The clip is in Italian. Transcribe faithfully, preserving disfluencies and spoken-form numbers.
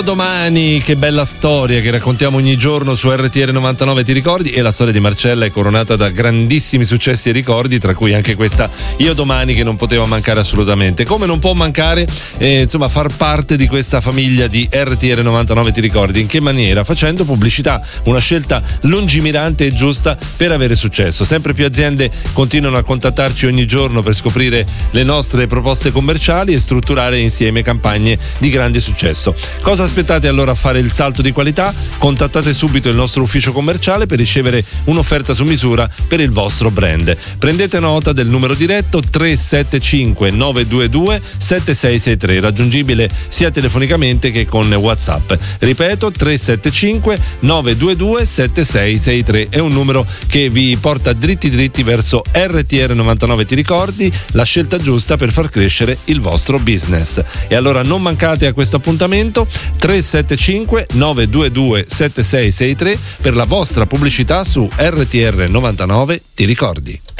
Domani, che bella storia che raccontiamo ogni giorno su R T R novantanove, ti ricordi? E la storia di Marcella è coronata da grandissimi successi e ricordi, tra cui anche questa Io Domani, che non poteva mancare assolutamente. Come non può mancare eh, insomma far parte di questa famiglia di R T R novantanove, ti ricordi? In che maniera? Facendo pubblicità, una scelta lungimirante e giusta per avere successo. Sempre più aziende continuano a contattarci ogni giorno per scoprire le nostre proposte commerciali e strutturare insieme campagne di grande successo. Cosa aspettate allora a fare il salto di qualità? Contattate subito il nostro ufficio commerciale per ricevere un'offerta su misura per il vostro brand. Prendete nota del numero diretto tre sette cinque nove due due sette sei sei tre, raggiungibile sia telefonicamente che con WhatsApp. Ripeto, tre sette cinque nove due due sette sei sei tre, è un numero che vi porta dritti dritti verso R T R novantanove, ti ricordi? La scelta giusta per far crescere il vostro business. E allora non mancate a questo appuntamento, tre sette cinque nove due due sette sei sei tre, per la vostra pubblicità su R T R novantanove, ti ricordi?